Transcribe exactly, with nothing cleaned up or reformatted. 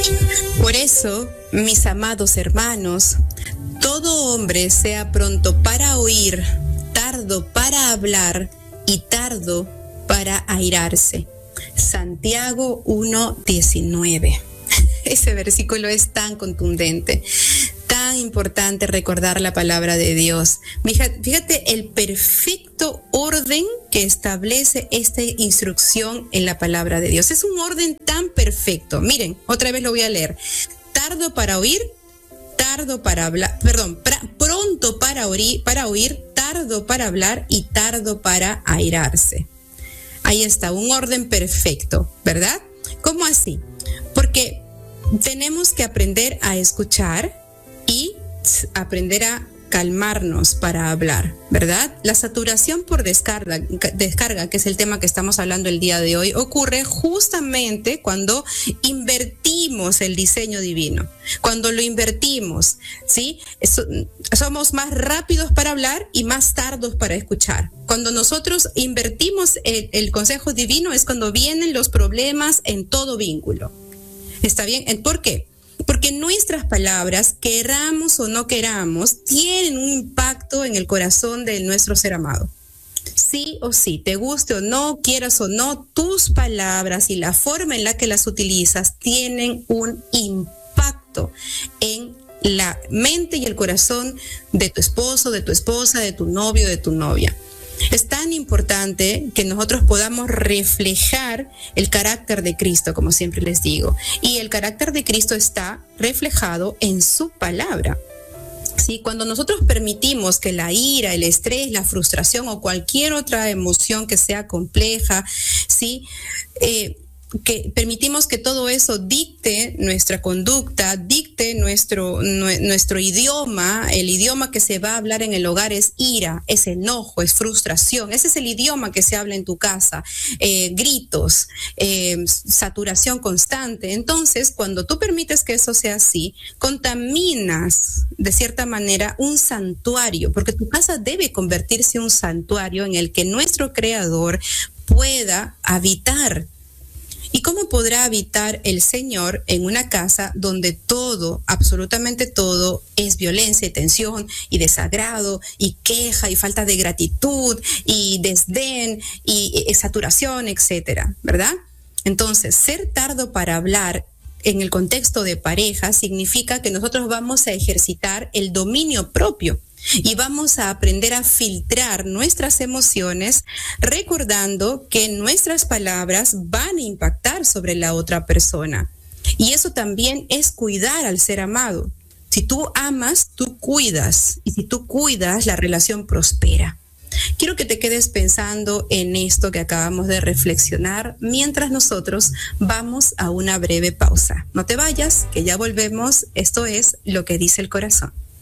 Por eso, mis amados hermanos, todo hombre sea pronto para oír, tardo para hablar y tardo para airarse. Santiago uno diecinueve. Ese versículo es tan contundente, tan importante recordar la palabra de Dios. Fíjate el perfecto orden que establece esta instrucción en la palabra de Dios. Es un orden tan perfecto. Miren, otra vez lo voy a leer. Tardo para oír, tardo para hablar, perdón, pra, pronto para oír, para oír, tardo para hablar y tardo para airarse. Ahí está, un orden perfecto, ¿verdad? ¿Cómo así? Porque tenemos que aprender a escuchar y aprender a calmarnos para hablar, ¿verdad? La saturación por descarga, descarga, que es el tema que estamos hablando el día de hoy, ocurre justamente cuando invertimos el diseño divino, cuando lo invertimos, ¿sí? Eso, somos más rápidos para hablar y más tardos para escuchar. Cuando nosotros invertimos el, el consejo divino es cuando vienen los problemas en todo vínculo. ¿Está bien? ¿Por qué? Porque nuestras palabras, queramos o no queramos, tienen un impacto en el corazón de nuestro ser amado. Sí o sí, te guste o no, quieras o no, tus palabras y la forma en la que las utilizas tienen un impacto en la mente y el corazón de tu esposo, de tu esposa, de tu novio, de tu novia. Es tan importante que nosotros podamos reflejar el carácter de Cristo, como siempre les digo. Y el carácter de Cristo está reflejado en su palabra. ¿Sí? Cuando nosotros permitimos que la ira, el estrés, la frustración o cualquier otra emoción que sea compleja, ¿sí? Eh, que permitimos que todo eso dicte nuestra conducta, dicte nuestro, nuestro idioma. El idioma que se va a hablar en el hogar es ira, es enojo, es frustración. Ese es el idioma que se habla en tu casa. Eh, gritos, eh, saturación constante. Entonces, cuando tú permites que eso sea así, contaminas de cierta manera un santuario, porque tu casa debe convertirse en un santuario en el que nuestro Creador pueda habitar. ¿Y cómo podrá habitar el Señor en una casa donde todo, absolutamente todo, es violencia y tensión y desagrado y queja y falta de gratitud y desdén y, y saturación, etcétera, ¿verdad? Entonces, ser tardo para hablar en el contexto de pareja significa que nosotros vamos a ejercitar el dominio propio. Y vamos a aprender a filtrar nuestras emociones, recordando que nuestras palabras van a impactar sobre la otra persona. Y eso también es cuidar al ser amado. Si tú amas, tú cuidas. Y si tú cuidas, la relación prospera. Quiero que te quedes pensando en esto que acabamos de reflexionar mientras nosotros vamos a una breve pausa. No te vayas, que ya volvemos. Esto es Lo que dice el corazón.